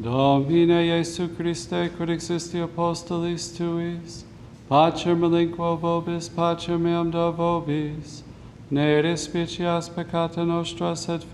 Domine Iesu Christe, quod existi apostolis tuis, pacem relinquo vobis, pacem meam do vobis, ne respicias peccata nostra, sed